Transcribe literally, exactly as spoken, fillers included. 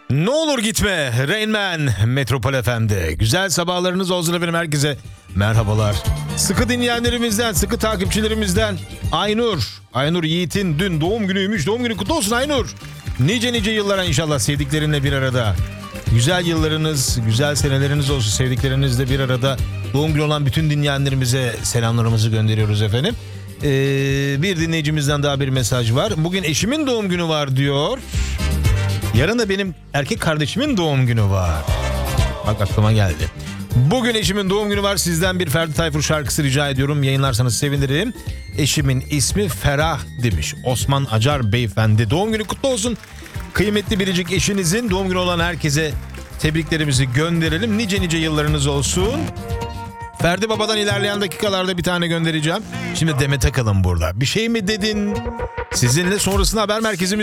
Ne olur gitme Rain Man Metropol F M'de. Güzel sabahlarınız olsun efendim, herkese merhabalar. Sıkı dinleyenlerimizden, sıkı takipçilerimizden Aynur. Aynur Yiğit'in dün doğum günüymüş. Doğum günü kutlu olsun Aynur. Nice nice yıllara inşallah sevdiklerinle bir arada. Güzel yıllarınız, güzel seneleriniz olsun sevdiklerinizle bir arada. Doğum günü olan bütün dinleyenlerimize selamlarımızı gönderiyoruz efendim. Ee, bir dinleyicimizden daha bir mesaj var. Bugün eşimin doğum günü var diyor. Yarın da benim erkek kardeşimin doğum günü var. Bak aklıma geldi. Bugün eşimin doğum günü var. Sizden bir Ferdi Tayfur şarkısı rica ediyorum. Yayınlarsanız sevinirim. Eşimin ismi Ferah demiş. Osman Acar beyefendi. Doğum günü kutlu olsun. Kıymetli biricik eşinizin doğum günü olan herkese tebriklerimizi gönderelim. Nice nice yıllarınız olsun. Ferdi Baba'dan ilerleyen dakikalarda bir tane göndereceğim. Şimdi Demet Akalın burada. Bir şey mi dedin? Sizinle sonrasında haber merkezimiz